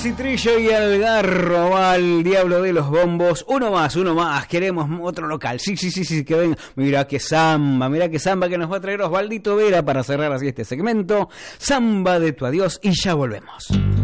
Citrillo y Algarro, va al diablo de los bombos. Uno más, queremos otro local. Sí, que venga. Mira qué samba que nos va a traer Osvaldito Vera para cerrar así este segmento. Samba de tu adiós y ya volvemos.